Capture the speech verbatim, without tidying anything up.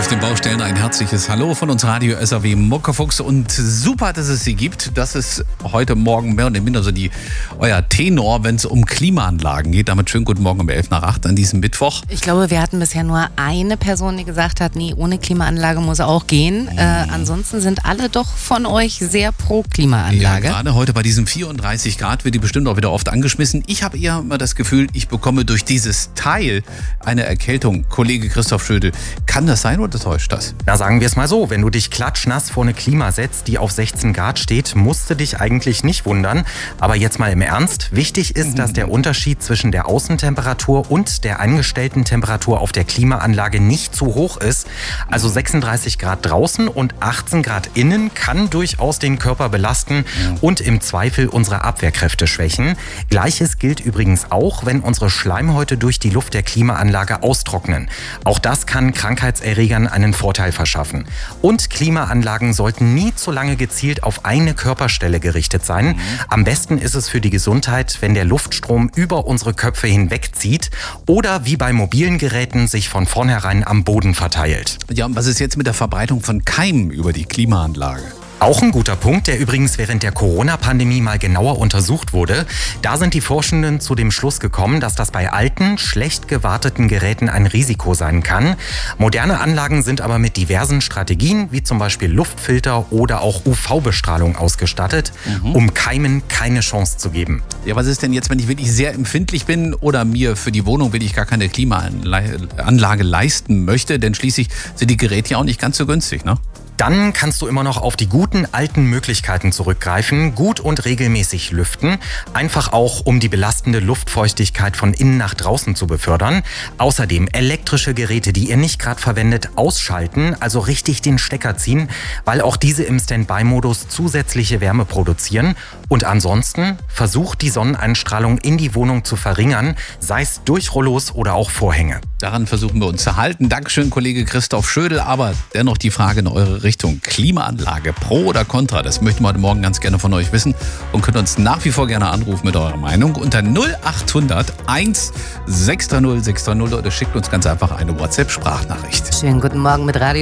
auf den Baustellen ein herzliches Hallo von uns Radio S R W Muckefuchs und super, dass es sie gibt. Das ist heute Morgen mehr oder minder so die, euer Tenor, wenn es um Klimaanlagen geht. Damit schönen guten Morgen um elf nach acht an diesem Mittwoch. Ich glaube, wir hatten bisher nur eine Person, die gesagt hat, nee, ohne Klimaanlage muss auch gehen. Mhm. Äh, ansonsten sind alle doch von euch sehr pro Klimaanlage. Ja, gerade heute bei diesen vierunddreißig Grad wird die bestimmt auch wieder oft angeschmissen. Ich habe eher immer das Gefühl, ich bekomme durch dieses Teil eine Erkältung. Kollege Christoph Schödel, kann das sein oder täuscht das? Na, sagen wir es mal so, wenn du dich klatschnass vor eine Klima setzt, die auf sechzehn Grad steht, musst du dich eigentlich nicht wundern. Aber jetzt mal im Ernst, wichtig ist, mhm. dass der Unterschied zwischen der Außentemperatur und der eingestellten Temperatur auf der Klimaanlage nicht zu hoch ist. Also sechsunddreißig Grad draußen und achtzehn Grad innen kann durchaus den Körper belasten mhm. und im Zweifel unsere Abwehrkräfte schwächen. Gleiches gilt übrigens auch, wenn unsere Schleimhäute durch die Luft der Klimaanlage austrocknen. Auch das kann Krankheitserregern einen Vorteil verschaffen. Und Klimaanlagen sollten nie zu lange gezielt auf eine Körperstelle gerichtet sein. Mhm. Am besten ist es für die Gesundheit, wenn der Luftstrom über unsere Köpfe hinwegzieht oder wie bei mobilen Geräten sich von vornherein am Boden verteilt. Ja, und was ist jetzt mit der Verbreitung von Keimen über die Klimaanlage? Auch ein guter Punkt, der übrigens während der Corona-Pandemie mal genauer untersucht wurde. Da sind die Forschenden zu dem Schluss gekommen, dass das bei alten, schlecht gewarteten Geräten ein Risiko sein kann. Moderne Anlagen sind aber mit diversen Strategien, wie zum Beispiel Luftfilter oder auch U V-Bestrahlung ausgestattet, mhm. um Keimen keine Chance zu geben. Ja, was ist denn jetzt, wenn ich wirklich sehr empfindlich bin oder mir für die Wohnung wirklich gar keine Klimaanlage leisten möchte? Denn schließlich sind die Geräte ja auch nicht ganz so günstig, ne? Dann kannst du immer noch auf die guten alten Möglichkeiten zurückgreifen, gut und regelmäßig lüften, einfach auch um die belastende Luftfeuchtigkeit von innen nach draußen zu befördern. Außerdem elektrische Geräte, die ihr nicht gerade verwendet, ausschalten, also richtig den Stecker ziehen, weil auch diese im Standby-Modus zusätzliche Wärme produzieren. Und ansonsten versucht die Sonneneinstrahlung in die Wohnung zu verringern, sei es durch Rollos oder auch Vorhänge. Daran versuchen wir uns zu halten. Dankeschön, Kollege Christoph Schödel. Aber dennoch die Frage in eure Richtung. Klimaanlage, pro oder contra? Das möchten wir heute Morgen ganz gerne von euch wissen und könnt uns nach wie vor gerne anrufen mit eurer Meinung unter null acht hundert eins sechs drei null sechs drei null oder schickt uns ganz einfach eine WhatsApp-Sprachnachricht. Schönen guten Morgen mit Radio